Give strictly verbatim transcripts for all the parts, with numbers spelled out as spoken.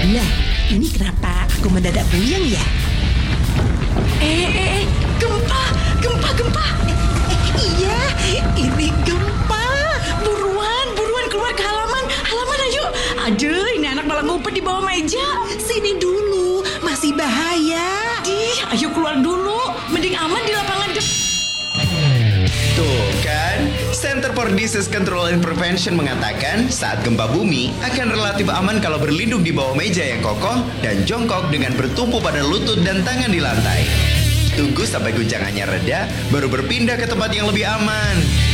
Lah, ini kenapa aku mendadak buyang ya? Eh, eh, eh, gempa, gempa, gempa. Iya, ini gempa. Buruan, buruan keluar ke halaman, halaman ayo. Aduh, ini anak malah ngumpet di bawah meja. Sini dulu, masih bahaya. Ih, ayo keluar dulu. Mending aman di lapangan depan. Tuh kan, Center for Disease Control and Prevention mengatakan saat gempa bumi akan relatif aman kalau berlindung di bawah meja yang kokoh dan jongkok dengan bertumpu pada lutut dan tangan di lantai. Tunggu sampai guncangannya reda, baru berpindah ke tempat yang lebih aman.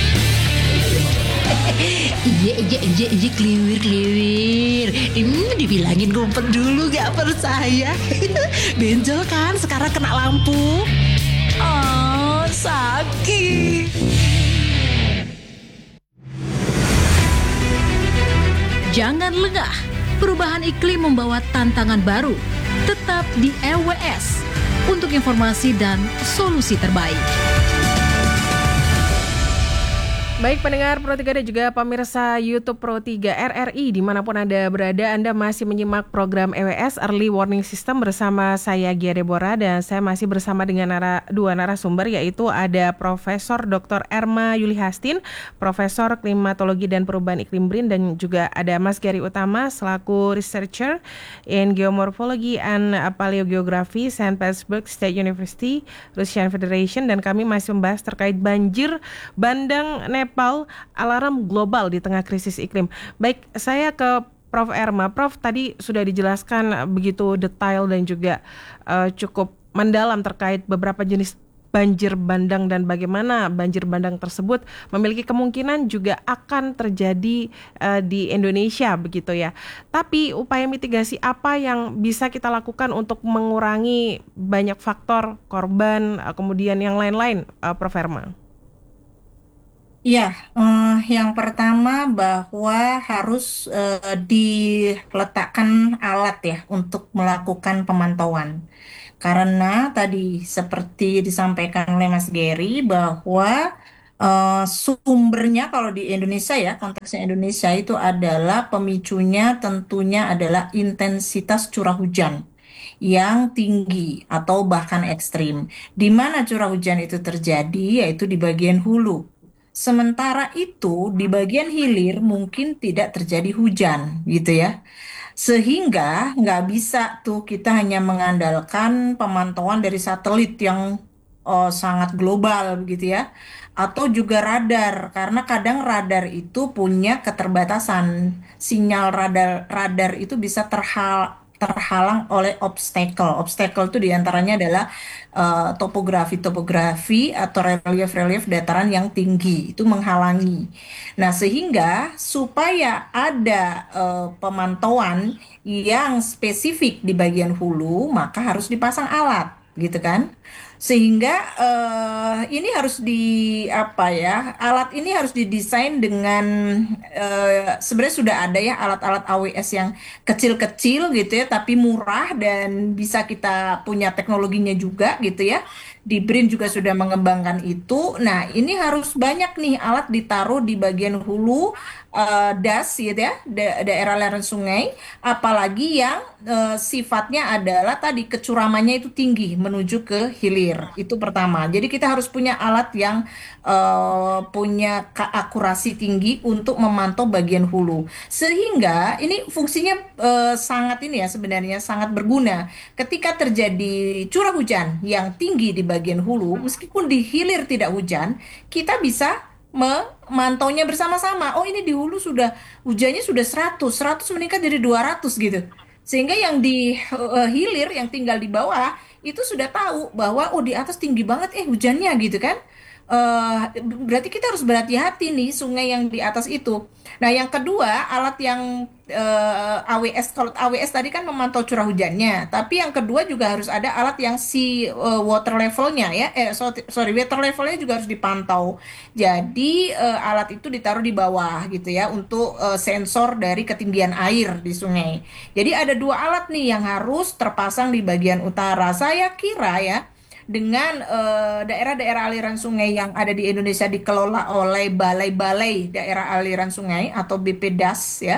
Iya, iya, iya, iya, kliwir, kliwir. Hmm, dibilangin ngumpet dulu gak percaya. Benjol kan, sekarang kena lampu. Oh, sakit. Jangan lengah, perubahan iklim membawa tantangan baru. Tetap di R W S untuk informasi dan solusi terbaik. Baik pendengar Pro tiga dan juga pemirsa YouTube Pro tiga R R I dimanapun Anda berada, Anda masih menyimak program E W S Early Warning System bersama saya Gia Deborah, dan saya masih bersama dengan nara, dua narasumber, yaitu ada Profesor Doktor Erma Yuli Hastin, Profesor Klimatologi dan Perubahan Iklim B R I N, dan juga ada Mas Gary Utama selaku Researcher in Geomorphology and Paleogeography Saint Petersburg State University Russian Federation, dan kami masih membahas terkait banjir bandang Nepal, alarm global di tengah krisis iklim. Baik, saya ke Prof Erma. Prof, tadi sudah dijelaskan begitu detail dan juga uh, cukup mendalam terkait beberapa jenis banjir bandang dan bagaimana banjir bandang tersebut memiliki kemungkinan juga akan terjadi uh, di Indonesia begitu ya. Tapi upaya mitigasi apa yang bisa kita lakukan untuk mengurangi banyak faktor korban, uh, kemudian yang lain-lain, uh, Prof Erma? Ya, eh, yang pertama bahwa harus eh, diletakkan alat ya untuk melakukan pemantauan. Karena tadi seperti disampaikan oleh Mas Gary bahwa eh, sumbernya kalau di Indonesia ya, konteksnya Indonesia itu adalah pemicunya tentunya adalah intensitas curah hujan yang tinggi atau bahkan ekstrim. Di mana curah hujan itu terjadi yaitu di bagian hulu. Sementara itu di bagian hilir mungkin tidak terjadi hujan gitu ya. Sehingga nggak bisa tuh kita hanya mengandalkan pemantauan dari satelit yang oh, sangat global begitu ya. Atau juga radar, karena kadang radar itu punya keterbatasan. Sinyal radar radar itu bisa terhal terhalang oleh obstacle. Obstacle itu diantaranya adalah uh, topografi-topografi atau relief-relief dataran yang tinggi. Itu menghalangi. Nah, sehingga supaya ada uh, pemantauan yang spesifik di bagian hulu, maka harus dipasang alat, gitu kan? Sehingga uh, ini harus di apa ya, alat ini harus didesain dengan uh, sebenarnya sudah ada ya alat-alat A W S yang kecil-kecil gitu ya, tapi murah dan bisa kita punya teknologinya juga gitu ya. Di B R I N juga sudah mengembangkan itu. Nah, ini harus banyak nih alat ditaruh di bagian hulu uh, das gitu ya, da- daerah aliran sungai, apalagi yang uh, sifatnya adalah tadi kecuramannya itu tinggi menuju ke hilir. Itu pertama. Jadi kita harus punya alat yang uh, punya keakurasi tinggi untuk memantau bagian hulu. Sehingga ini fungsinya uh, sangat ini ya sebenarnya sangat berguna. Ketika terjadi curah hujan yang tinggi di bagian hulu, meskipun di hilir tidak hujan, kita bisa memantaunya bersama-sama. Oh, ini di hulu sudah hujannya sudah seratus, seratus meningkat jadi dua ratus gitu. Sehingga yang di uh, hilir yang tinggal di bawah itu sudah tahu bahwa oh di atas tinggi banget eh hujannya gitu kan. Uh, berarti kita harus berhati-hati nih sungai yang di atas itu. Nah, yang kedua alat yang uh, A W S, kalau A W S tadi kan memantau curah hujannya, tapi yang kedua juga harus ada alat yang si uh, water levelnya ya, eh so- sorry water levelnya juga harus dipantau. Jadi uh, alat itu ditaruh di bawah gitu ya untuk uh, sensor dari ketinggian air di sungai. Jadi ada dua alat nih yang harus terpasang di bagian utara. Saya kira ya dengan eh, daerah-daerah aliran sungai yang ada di Indonesia dikelola oleh balai-balai daerah aliran sungai atau B P D A S ya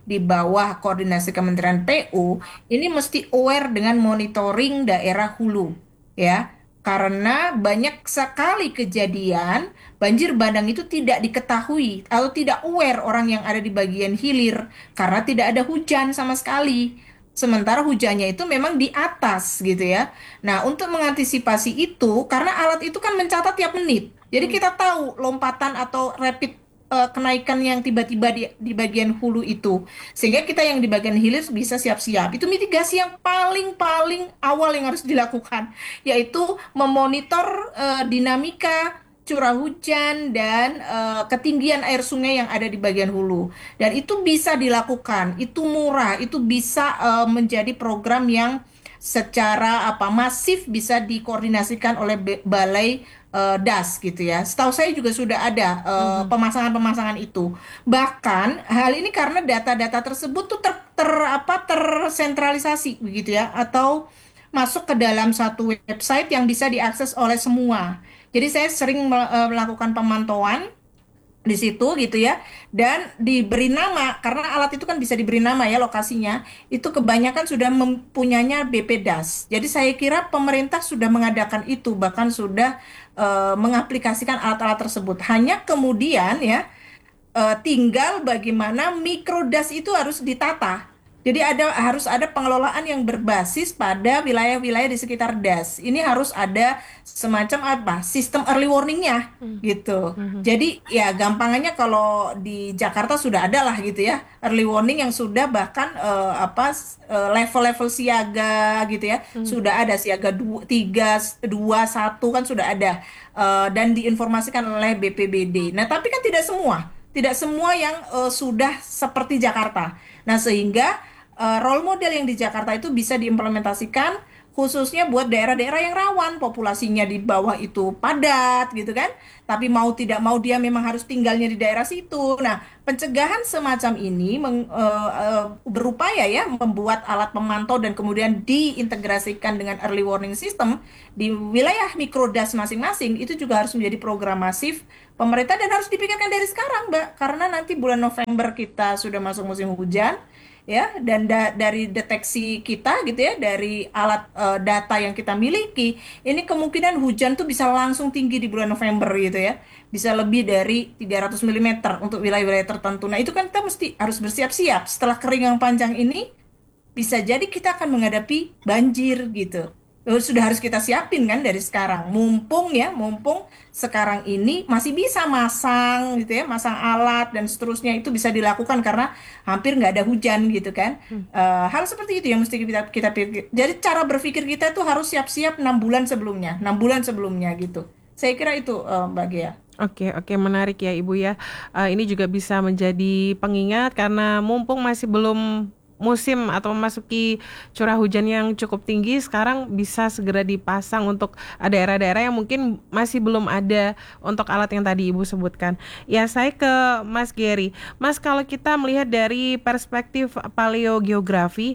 di bawah koordinasi Kementerian P U ini mesti aware dengan monitoring daerah hulu ya. Karena banyak sekali kejadian banjir bandang itu tidak diketahui atau tidak aware orang yang ada di bagian hilir karena tidak ada hujan sama sekali. Sementara hujannya itu memang di atas gitu ya. Nah, untuk mengantisipasi itu, karena alat itu kan mencatat tiap menit. Jadi kita tahu lompatan atau rapid eh, kenaikan yang tiba-tiba di, di bagian hulu itu. Sehingga kita yang di bagian hilir bisa siap-siap. Itu mitigasi yang paling-paling awal yang harus dilakukan. Yaitu memonitor eh, dinamika curah hujan dan eh, ketinggian air sungai yang ada di bagian hulu. Dan itu bisa dilakukan, itu murah, itu bisa eh, menjadi program yang secara apa masif bisa dikoordinasikan oleh be- balai eh, das gitu ya. Setahu saya juga sudah ada eh, pemasangan-pemasangan itu. Bahkan hal ini karena data-data tersebut tuh ter, ter- apa tersentralisasi begitu ya, atau masuk ke dalam satu website yang bisa diakses oleh semua. Jadi saya sering mel- eh, melakukan pemantauan di situ gitu ya, dan diberi nama karena alat itu kan bisa diberi nama ya lokasinya. Itu kebanyakan sudah mempunyanya B P D A S. Jadi saya kira pemerintah sudah mengadakan itu, bahkan sudah eh, mengaplikasikan alat-alat tersebut. Hanya kemudian ya eh, tinggal bagaimana mikrodas itu harus ditata. Jadi ada harus ada pengelolaan yang berbasis pada wilayah-wilayah di sekitar das. Ini harus ada semacam apa? Sistem early warningnya gitu. Jadi ya gampangannya kalau di Jakarta sudah ada lah gitu ya, early warning yang sudah bahkan eh, apa s- eh, level-level siaga gitu ya. Sudah ada siaga dua, tiga, dua, satu kan sudah ada. Eh, dan diinformasikan oleh B P B D. Nah, tapi kan tidak semua. Tidak semua yang eh, sudah seperti Jakarta. Nah, sehingga eh, role model yang di Jakarta itu bisa diimplementasikan khususnya buat daerah-daerah yang rawan, populasinya di bawah itu padat gitu kan. Tapi mau tidak mau dia memang harus tinggalnya di daerah situ. Nah, pencegahan semacam ini meng- eh, eh, berupaya ya membuat alat pemantau dan kemudian diintegrasikan dengan early warning system di wilayah mikrodas masing-masing itu juga harus menjadi program masif pemerintah dan harus dipikirkan dari sekarang, Mbak. Karena nanti bulan November kita sudah masuk musim hujan ya, dan da- dari deteksi kita gitu ya, dari alat eh, data yang kita miliki, ini kemungkinan hujan tuh bisa langsung tinggi di bulan November gitu ya, bisa lebih dari tiga ratus milimeter untuk wilayah-wilayah tertentu. Nah, itu kan kita mesti harus bersiap-siap setelah kering yang panjang ini, bisa jadi kita akan menghadapi banjir gitu. Eh, Sudah harus kita siapin kan dari sekarang. Mumpung ya, mumpung sekarang ini masih bisa masang gitu ya, masang alat dan seterusnya itu bisa dilakukan karena hampir nggak ada hujan gitu kan. Eh, hal seperti itu yang mesti kita kita pikir. Jadi cara berpikir kita itu harus siap-siap enam bulan sebelumnya, enam bulan sebelumnya gitu. Saya kira itu eh, Mbak Gea. Oke, oke, menarik ya Ibu ya. Eh, ini juga bisa menjadi pengingat karena mumpung masih belum musim atau memasuki curah hujan yang cukup tinggi, sekarang bisa segera dipasang untuk daerah-daerah yang mungkin masih belum ada untuk alat yang tadi Ibu sebutkan. Ya, saya ke Mas Gary. Mas, kalau kita melihat dari perspektif paleogeografi,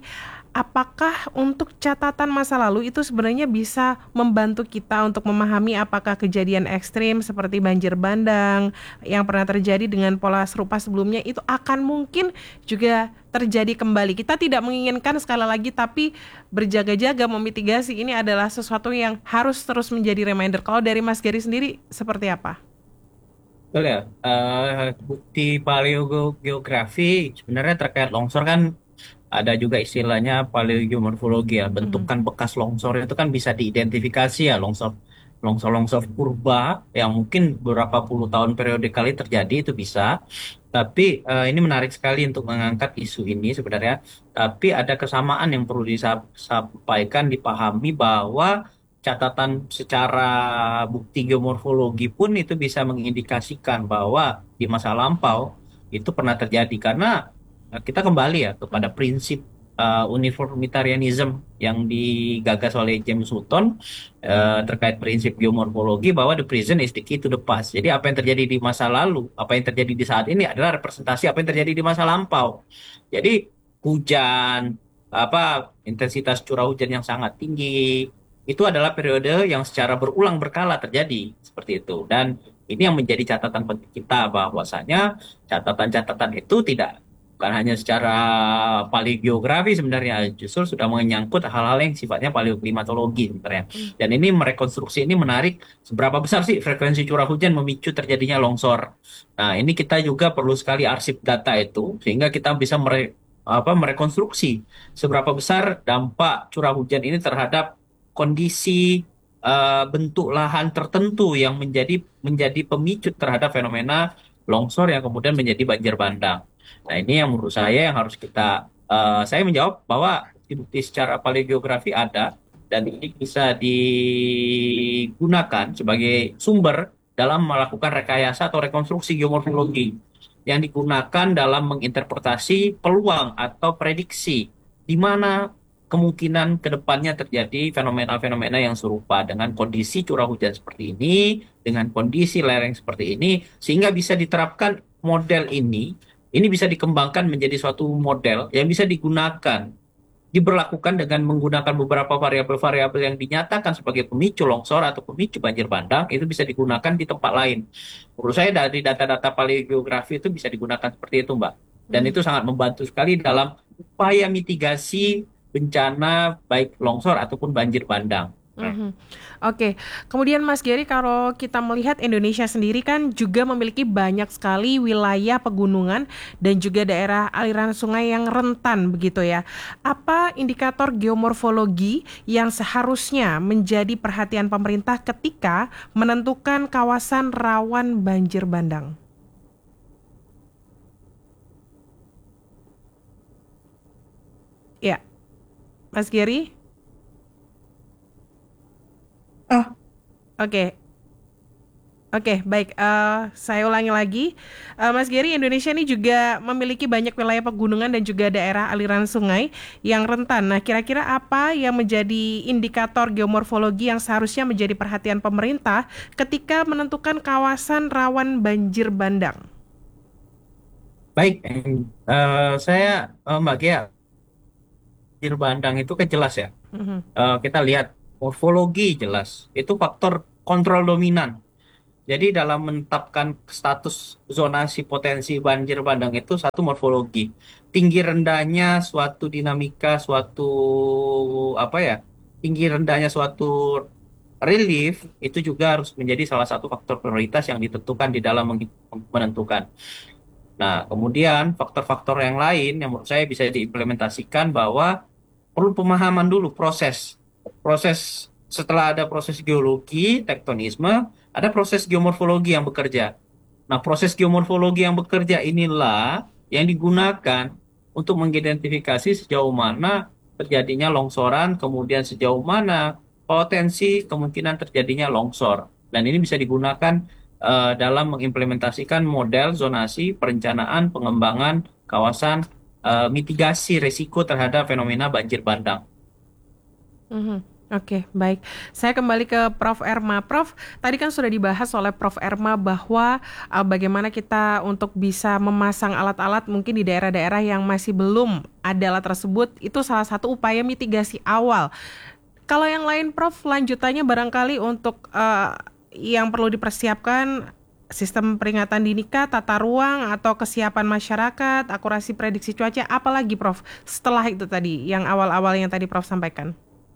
apakah untuk catatan masa lalu itu sebenarnya bisa membantu kita untuk memahami apakah kejadian ekstrim seperti banjir bandang yang pernah terjadi dengan pola serupa sebelumnya itu akan mungkin juga terjadi kembali. Kita tidak menginginkan sekali lagi, tapi berjaga-jaga memitigasi ini adalah sesuatu yang harus terus menjadi reminder. Kalau dari Mas Gary sendiri seperti apa? Betul ya. Eh, bukti paleogeografi sebenarnya terkait longsor kan ada juga istilahnya paleogeomorfologi ya. Bentukan bekas longsor itu kan bisa diidentifikasi ya, longsor longsor-longsor purba yang mungkin beberapa puluh tahun periode kali terjadi itu bisa. Tapi eh, ini menarik sekali untuk mengangkat isu ini sebenarnya. Tapi ada kesamaan yang perlu disampaikan, dipahami bahwa catatan secara bukti geomorfologi pun itu bisa mengindikasikan bahwa di masa lampau itu pernah terjadi karena eh, kita kembali ya kepada prinsip eh, uniformitarianism yang digagas oleh James Hutton eh, terkait prinsip geomorfologi bahwa the present is the key to the past. Jadi apa yang terjadi di masa lalu, apa yang terjadi di saat ini adalah representasi apa yang terjadi di masa lampau. Jadi hujan, apa intensitas curah hujan yang sangat tinggi itu adalah periode yang secara berulang berkala terjadi seperti itu. Dan ini yang menjadi catatan penting kita bahwasanya catatan-catatan itu tidak bukan hanya secara paleogeografi sebenarnya, justru sudah menyangkut hal-hal yang sifatnya paleoklimatologi sebenarnya. Dan ini merekonstruksi ini menarik, seberapa besar sih frekuensi curah hujan memicu terjadinya longsor. Nah, ini kita juga perlu sekali arsip data itu sehingga kita bisa mere- apa merekonstruksi seberapa besar dampak curah hujan ini terhadap kondisi eh, bentuk lahan tertentu yang menjadi menjadi pemicu terhadap fenomena longsor yang kemudian menjadi banjir bandang. Nah, ini yang menurut saya yang harus kita, eh, saya menjawab bahwa bukti-bukti secara paleogeografi ada dan ini bisa digunakan sebagai sumber dalam melakukan rekayasa atau rekonstruksi geomorfologi yang digunakan dalam menginterpretasi peluang atau prediksi di mana kemungkinan ke depannya terjadi fenomena-fenomena yang serupa dengan kondisi curah hujan seperti ini, dengan kondisi lereng seperti ini, sehingga bisa diterapkan model ini ini bisa dikembangkan menjadi suatu model yang bisa digunakan, diberlakukan dengan menggunakan beberapa variabel-variabel yang dinyatakan sebagai pemicu longsor atau pemicu banjir bandang, itu bisa digunakan di tempat lain. Menurut saya dari data-data paleogeografi itu bisa digunakan seperti itu, Mbak. Dan itu sangat membantu sekali dalam upaya mitigasi bencana baik longsor ataupun banjir bandang. Mhm. Oke, kemudian Mas Gary, kalau kita melihat Indonesia sendiri kan juga memiliki banyak sekali wilayah pegunungan dan juga daerah aliran sungai yang rentan begitu ya. Apa indikator geomorfologi yang seharusnya menjadi perhatian pemerintah ketika menentukan kawasan rawan banjir bandang? Ya, Mas Gary? Oh, Oke. Oke, baik. Eh, saya ulangi lagi, Eh, Mas Gary, Indonesia ini juga memiliki banyak wilayah pegunungan dan juga daerah aliran sungai yang rentan. Nah, kira-kira apa yang menjadi indikator geomorfologi yang seharusnya menjadi perhatian pemerintah ketika menentukan kawasan rawan banjir bandang? Baik, eh, saya eh, Mbak Gia, banjir bandang itu kan jelas ya. Mhm. Eh, kita lihat morfologi jelas, itu faktor kontrol dominan. Jadi dalam menetapkan status zonasi potensi banjir bandang itu satu morfologi, tinggi rendahnya suatu dinamika, suatu apa ya, tinggi rendahnya suatu relief itu juga harus menjadi salah satu faktor prioritas yang ditentukan di dalam meng- menentukan. Nah, kemudian faktor-faktor yang lain yang menurut saya bisa diimplementasikan bahwa perlu pemahaman dulu proses. Proses setelah ada proses geologi, tektonisme, ada proses geomorfologi yang bekerja. Nah, proses geomorfologi yang bekerja inilah yang digunakan untuk mengidentifikasi sejauh mana terjadinya longsoran, kemudian sejauh mana potensi kemungkinan terjadinya longsor. Dan ini bisa digunakan eh, dalam mengimplementasikan model zonasi, perencanaan, pengembangan kawasan, eh, mitigasi risiko terhadap fenomena banjir bandang. Mhm. Oke, baik. Saya kembali ke Prof Erma. Prof, tadi kan sudah dibahas oleh Prof Erma bahwa uh, bagaimana kita untuk bisa memasang alat-alat mungkin di daerah-daerah yang masih belum ada alat tersebut, itu salah satu upaya mitigasi awal. Kalau yang lain, Prof, lanjutannya barangkali untuk uh, yang perlu dipersiapkan sistem peringatan dini kah, tata ruang atau kesiapan masyarakat, akurasi prediksi cuaca, apalagi Prof, setelah itu tadi, yang awal-awal yang tadi Prof sampaikan.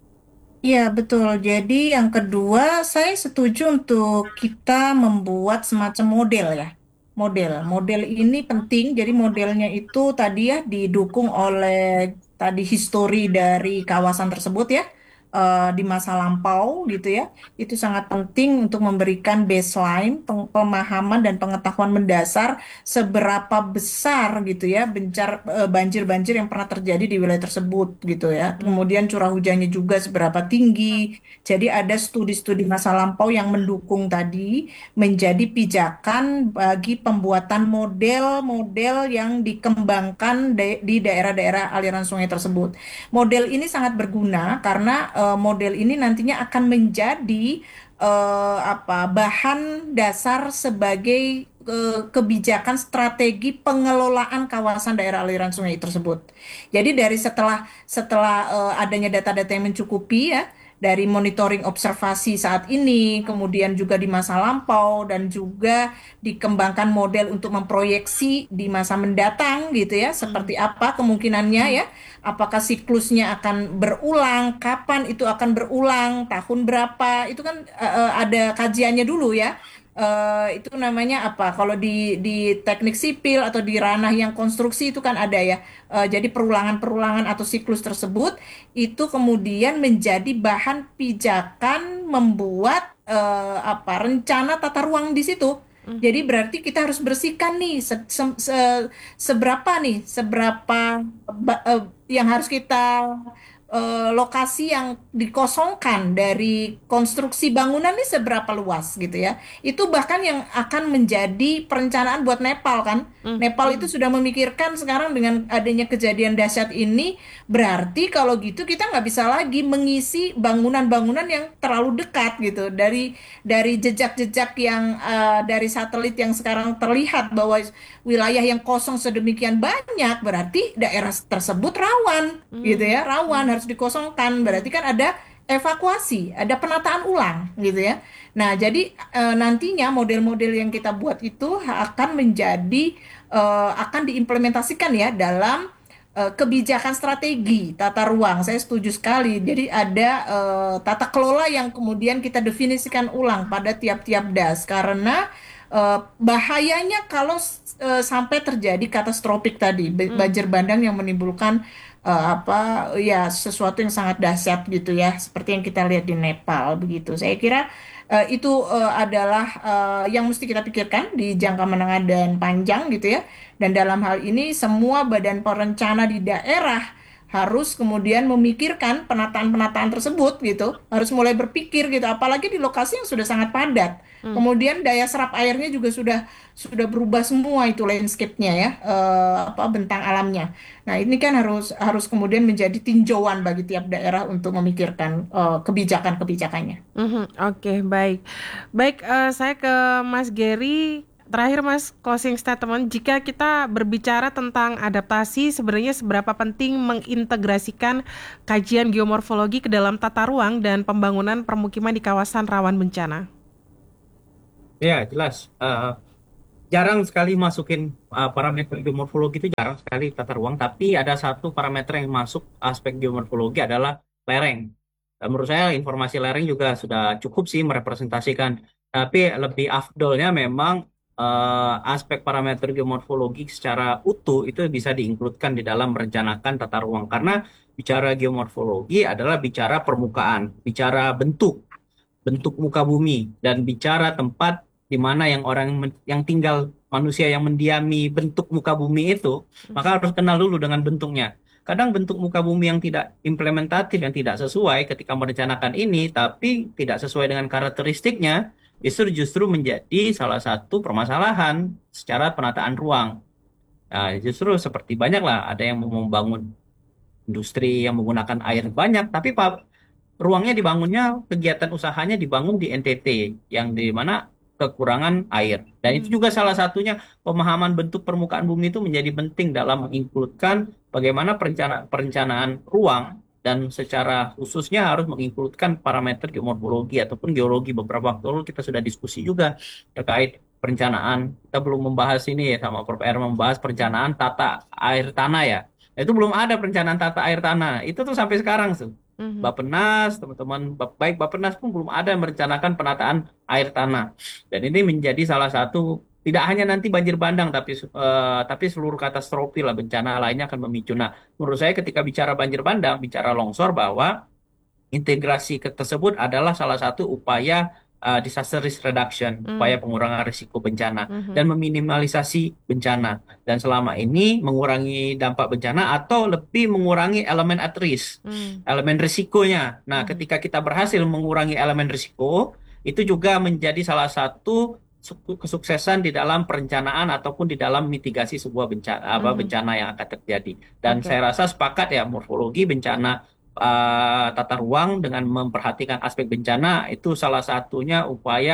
iya betul. Jadi yang kedua, saya setuju untuk kita membuat semacam model ya. Model. Model ini penting. Jadi modelnya itu tadi ya didukung oleh tadi histori dari kawasan tersebut ya. eh, di masa lampau gitu ya. Itu sangat penting untuk memberikan baseline, peng- pemahaman dan pengetahuan mendasar seberapa besar gitu ya bencar eh, banjir-banjir yang pernah terjadi di wilayah tersebut gitu ya. Kemudian curah hujannya juga seberapa tinggi. Jadi ada studi-studi masa lampau yang mendukung tadi menjadi pijakan bagi pembuatan model-model yang dikembangkan da- di daerah-daerah aliran sungai tersebut. Model ini sangat berguna karena eh, model ini nantinya akan menjadi eh, apa bahan dasar sebagai eh, kebijakan strategi pengelolaan kawasan daerah aliran sungai tersebut. Jadi dari setelah setelah eh, adanya data-data yang mencukupi ya dari monitoring observasi saat ini, kemudian juga di masa lampau, dan juga dikembangkan model untuk memproyeksi di masa mendatang gitu ya, seperti apa kemungkinannya ya, apakah siklusnya akan berulang, kapan itu akan berulang, tahun berapa, itu kan eh, eh, ada kajiannya dulu ya. Eh, itu namanya apa? Kalau di di teknik sipil atau di ranah yang konstruksi itu kan ada ya. Eh, jadi perulangan-perulangan atau siklus tersebut itu kemudian menjadi bahan pijakan membuat eh, apa rencana tata ruang di situ. Jadi berarti kita harus bersihkan nih se- se- se- seberapa nih, seberapa ba- eh, yang harus kita eh, lokasi yang dikosongkan dari konstruksi bangunan ini seberapa luas gitu ya. Itu bahkan yang akan menjadi perencanaan buat Nepal kan. Nepal itu sudah memikirkan sekarang dengan adanya kejadian dahsyat ini, berarti kalau gitu kita nggak bisa lagi mengisi bangunan-bangunan yang terlalu dekat gitu. Dari dari jejak-jejak yang eh, dari satelit yang sekarang terlihat bahwa wilayah yang kosong sedemikian banyak, berarti daerah tersebut rawan gitu ya, rawan harus dikosongkan. Berarti kan ada evakuasi, ada penataan ulang gitu ya. Nah, jadi eh, nantinya model-model yang kita buat itu akan menjadi eh, akan diimplementasikan ya dalam eh, kebijakan strategi tata ruang. Saya setuju sekali. Jadi ada eh, tata kelola yang kemudian kita definisikan ulang pada tiap-tiap das, karena eh, bahayanya kalau eh, sampai terjadi katastrofik tadi, ba- banjir bandang yang menimbulkan eh, apa ya sesuatu yang sangat dahsyat gitu ya, seperti yang kita lihat di Nepal begitu. Saya kira eh, itu eh, adalah eh, yang mesti kita pikirkan di jangka menengah dan panjang gitu ya. Dan dalam hal ini semua badan perencana di daerah harus kemudian memikirkan penataan-penataan tersebut gitu, harus mulai berpikir gitu, apalagi di lokasi yang sudah sangat padat. Kemudian daya serap airnya juga sudah sudah berubah semua itu landscape-nya ya, eh, apa bentang alamnya. Nah, ini kan harus harus kemudian menjadi tinjauan bagi tiap daerah untuk memikirkan eh, kebijakan-kebijakannya. Mhm, Oke, baik. Baik, eh, saya ke Mas Gary. Terakhir Mas, closing statement. Jika kita berbicara tentang adaptasi, sebenarnya seberapa penting mengintegrasikan kajian geomorfologi ke dalam tata ruang dan pembangunan permukiman di kawasan rawan bencana? Ya, jelas. Eh, jarang sekali masukin uh, parameter geomorfologi itu jarang sekali tata ruang, tapi ada satu parameter yang masuk aspek geomorfologi adalah lereng. Dan menurut saya informasi lereng juga sudah cukup sih merepresentasikan, tapi lebih afdolnya memang uh, aspek parameter geomorfologi secara utuh itu bisa diinkludkan di dalam merencanakan tata ruang, karena bicara geomorfologi adalah bicara permukaan, bicara bentuk bentuk muka bumi, dan bicara tempat di mana yang orang men- yang tinggal manusia yang mendiami bentuk muka bumi itu, maka harus kenal dulu dengan bentuknya. Kadang bentuk muka bumi yang tidak implementatif, yang tidak sesuai ketika merencanakan ini, tapi tidak sesuai dengan karakteristiknya, justru justru menjadi salah satu permasalahan secara penataan ruang. Nah, justru seperti banyak lah, ada yang mau membangun industri yang menggunakan air banyak, tapi Pak, ruangnya dibangunnya, kegiatan usahanya dibangun di N T T, yang di mana kekurangan air. Dan itu juga salah satunya pemahaman bentuk permukaan bumi itu menjadi penting dalam menginkludkan bagaimana perencana, perencanaan ruang, dan secara khususnya harus menginkludkan parameter geomorfologi ataupun geologi. Beberapa waktu lalu kita sudah diskusi juga terkait perencanaan. Kita belum membahas ini ya, sama Prof R membahas perencanaan tata air tanah ya. Itu belum ada perencanaan tata air tanah. Itu tuh sampai sekarang tuh. Mhm. Bappenas, teman-teman, Bap- baik Bappenas pun belum ada yang merencanakan penataan air tanah. Dan ini menjadi salah satu, tidak hanya nanti banjir bandang, tapi eh, tapi seluruh katastrofi lah, bencana lainnya akan memicu. Nah, menurut saya ketika bicara banjir bandang, bicara longsor, bahwa integrasi ke- tersebut adalah salah satu upaya uh, disaster risk reduction, upaya pengurangan risiko bencana dan meminimalisasi bencana. Dan selama ini mengurangi dampak bencana atau lebih mengurangi elemen at risk, elemen risikonya. Nah, ketika kita berhasil mengurangi elemen risiko, itu juga menjadi salah satu su- kesuksesan di dalam perencanaan ataupun di dalam mitigasi sebuah bencana, apa bencana yang akan terjadi. Dan Oke. saya rasa sepakat ya, morfologi bencana, uh, tata ruang dengan memperhatikan aspek bencana itu salah satunya upaya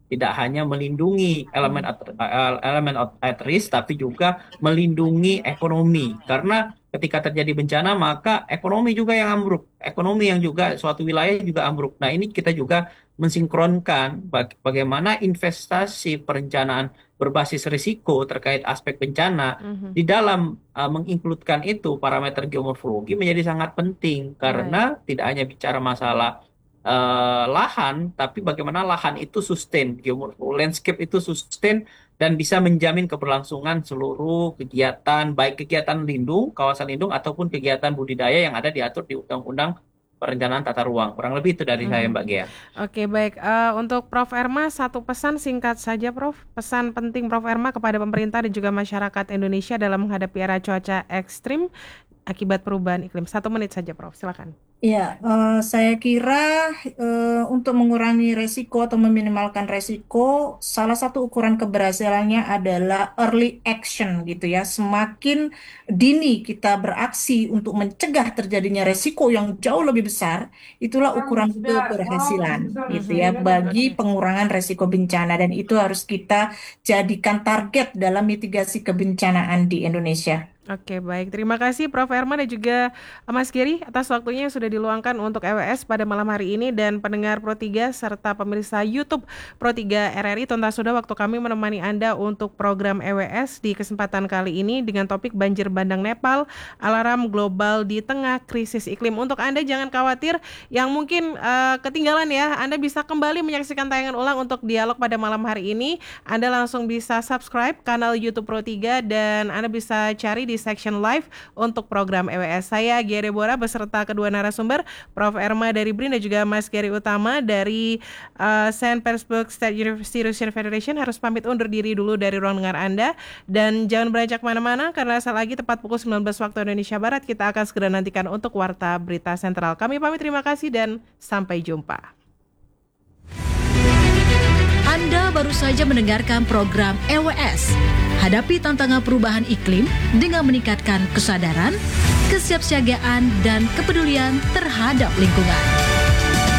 tidak hanya melindungi elemen at, elemen at risk, tapi juga melindungi ekonomi. Karena ketika terjadi bencana, maka ekonomi juga yang ambruk, ekonomi yang juga suatu wilayah juga ambruk. Nah, ini kita juga mensinkronkan baga- bagaimana investasi perencanaan berbasis risiko terkait aspek bencana Mhm. di dalam uh, menginkludkan itu parameter geomorfologi menjadi sangat penting, karena tidak hanya bicara masalah uh, lahan, tapi bagaimana lahan itu sustain, geomorfologi landscape itu sustain dan bisa menjamin keberlangsungan seluruh kegiatan, baik kegiatan lindung, kawasan lindung ataupun kegiatan budidaya yang ada diatur di Undang-Undang Perencanaan Tata Ruang. Kurang lebih itu dari saya, Mhm. Mbak Gea. Oke, baik. Eh, untuk Prof Erma, satu pesan singkat saja, Prof. Pesan penting Prof Erma kepada pemerintah dan juga masyarakat Indonesia dalam menghadapi era cuaca ekstrim akibat perubahan iklim. Satu menit saja, Prof. Silakan. Ya, eh, saya kira eh, untuk mengurangi resiko atau meminimalkan resiko, salah satu ukuran keberhasilannya adalah early action gitu ya. Semakin dini kita beraksi untuk mencegah terjadinya resiko yang jauh lebih besar, itulah ukuran keberhasilan gitu ya bagi pengurangan resiko bencana, dan itu harus kita jadikan target dalam mitigasi kebencanaan di Indonesia. Oke, baik. Terima kasih Prof Erma dan juga eh, Mas Geri atas waktunya yang sudah diluangkan untuk E W S pada malam hari ini, dan pendengar Pro tiga serta pemirsa YouTube Pro tiga R R I. Tonton sudah waktu kami menemani Anda untuk program E W S di kesempatan kali ini dengan topik banjir bandang Nepal, alarm global di tengah krisis iklim. Untuk Anda jangan khawatir yang mungkin eh, ketinggalan ya, Anda bisa kembali menyaksikan tayangan ulang untuk dialog pada malam hari ini. Anda langsung bisa subscribe kanal YouTube Pro tiga dan Anda bisa cari di section live untuk program E W S. Saya Gia Deborah beserta kedua narasumber, Prof Erma dari B R I N dan juga Mas Geri Utama dari uh, Saint Petersburg State University Russian Federation harus pamit undur diri dulu dari ruang dengar Anda, dan jangan beranjak kemana-mana karena saat lagi tepat pukul sembilan belas waktu Indonesia Barat kita akan segera nantikan untuk Warta Berita Sentral. Kami pamit, terima kasih dan sampai jumpa. Anda baru saja mendengarkan program E W S. Hadapi tantangan perubahan iklim dengan meningkatkan kesadaran, kesiapsiagaan, dan kepedulian terhadap lingkungan.